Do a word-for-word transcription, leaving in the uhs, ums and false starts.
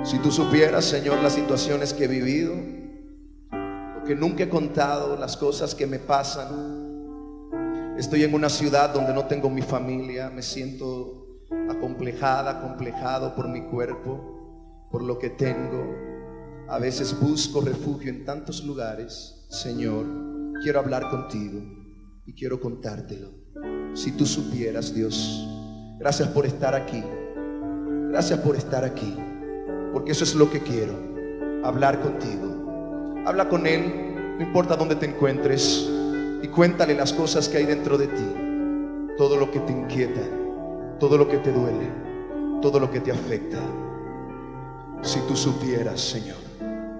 Si tú supieras, Señor, las situaciones que he vivido, lo que nunca he contado, las cosas que me pasan. Estoy en una ciudad donde no tengo mi familia, me siento acomplejada, acomplejado por mi cuerpo, por lo que tengo. A veces busco refugio en tantos lugares. Señor, quiero hablar contigo y quiero contártelo. Si tú supieras, Dios, gracias por estar aquí. Gracias por estar aquí, porque eso es lo que quiero, hablar contigo. Habla con Él, no importa dónde te encuentres, y cuéntale las cosas que hay dentro de ti, todo lo que te inquieta, todo lo que te duele, todo lo que te afecta. Si tú supieras, Señor.